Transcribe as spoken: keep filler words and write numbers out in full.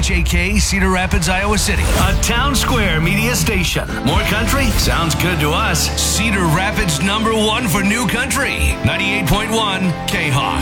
H A K, Cedar Rapids, Iowa City. A Town Square media station. More country? Sounds good to us. Cedar Rapids number one for new country. ninety-eight point one K-Hawk.